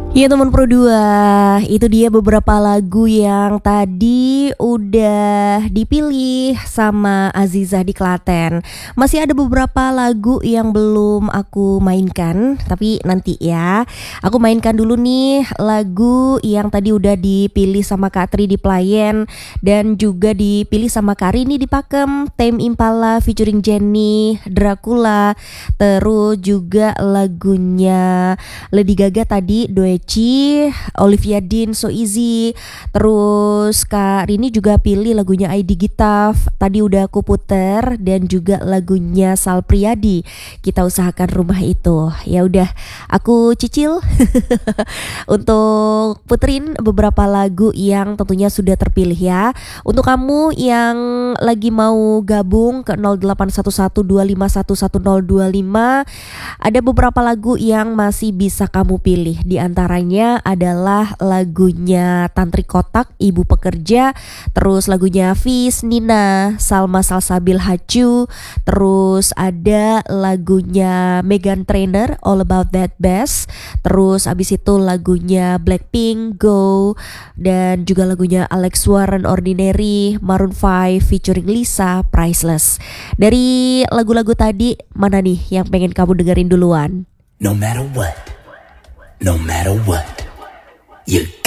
Ya teman Pro 2, itu dia beberapa lagu yang tadi udah dipilih sama Azizah di Klaten. Masih ada beberapa lagu yang belum aku mainkan, tapi nanti ya. Aku mainkan dulu nih lagu yang tadi udah dipilih sama Kak Tri di Playen dan juga dipilih sama Kak Rini di Pakem, Tame Impala featuring Jenny, Dracula. Terus juga lagunya Lady Gaga tadi, Doechi, Olivia Dean, So Easy. Terus Kak Rini juga pilih lagunya ID Gitaf, tadi udah aku puter, dan juga lagunya Sal Priadi, Kita Usahakan Rumah Itu. Ya udah, aku cicil untuk puterin beberapa lagu yang tentunya sudah terpilih ya. Untuk kamu yang lagi mau gabung ke 081125111025, ada beberapa lagu yang masih bisa kamu pilih. Di antaranya adalah lagunya Tantri Kotak, Ibu Pekerja, terus lagunya Fis, Nina, Salma Salsabil Hacu, terus ada lagunya Meghan Trainor, All About That Bass, terus abis itu lagunya Blackpink, Go, dan juga lagunya Alex Warren, Ordinary, Maroon 5 featuring Lisa, Priceless. Dari lagu-lagu tadi, mana nih yang pengen kamu dengerin duluan? No matter what, you